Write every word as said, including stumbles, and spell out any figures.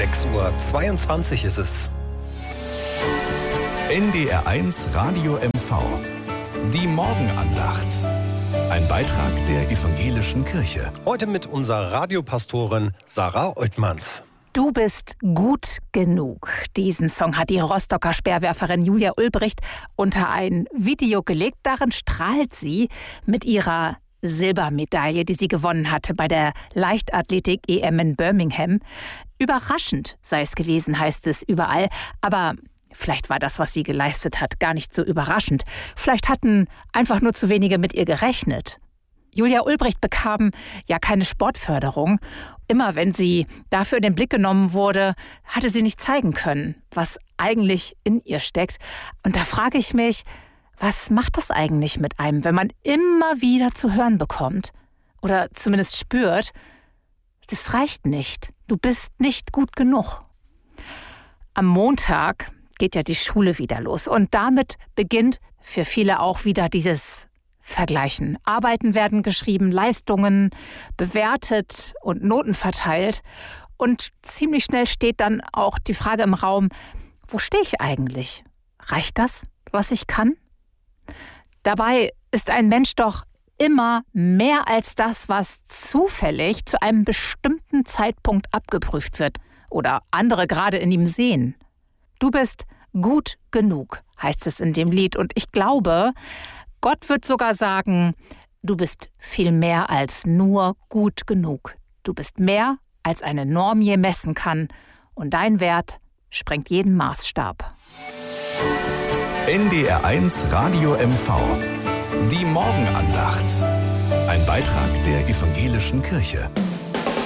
sechs Uhr zweiundzwanzig ist es. N D R eins Radio M V. Die Morgenandacht. Ein Beitrag der Evangelischen Kirche. Heute mit unserer Radiopastorin Sarah Oltmanns. Du bist gut genug. Diesen Song hat die Rostocker Speerwerferin Julia Ulbricht unter ein Video gelegt. Darin strahlt sie mit ihrer Silbermedaille, die sie gewonnen hatte bei der Leichtathletik-E M in Birmingham. Überraschend sei es gewesen, heißt es überall. Aber vielleicht war das, was sie geleistet hat, gar nicht so überraschend. Vielleicht hatten einfach nur zu wenige mit ihr gerechnet. Julia Ulbricht bekam ja keine Sportförderung. Immer wenn sie dafür in den Blick genommen wurde, hatte sie nicht zeigen können, was eigentlich in ihr steckt. Und da frage ich mich, was macht das eigentlich mit einem, wenn man immer wieder zu hören bekommt oder zumindest spürt, das reicht nicht, du bist nicht gut genug. Am Montag geht ja die Schule wieder los und damit beginnt für viele auch wieder dieses Vergleichen. Arbeiten werden geschrieben, Leistungen bewertet und Noten verteilt. Und ziemlich schnell steht dann auch die Frage im Raum, wo stehe ich eigentlich? Reicht das, was ich kann? Dabei ist ein Mensch doch immer mehr als das, was zufällig zu einem bestimmten Zeitpunkt abgeprüft wird oder andere gerade in ihm sehen. Du bist gut genug, heißt es in dem Lied. Und ich glaube, Gott wird sogar sagen, du bist viel mehr als nur gut genug. Du bist mehr, als eine Norm je messen kann. Und dein Wert sprengt jeden Maßstab. N D R eins Radio M V. Die Morgenandacht. Ein Beitrag der Evangelischen Kirche.